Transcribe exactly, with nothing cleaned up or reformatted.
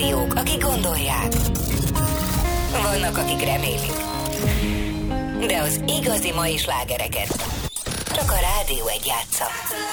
fiúk, akik gondolják. Vannak, akik remélik. De az igazi mai slágereket csak a Rádió egy játsza.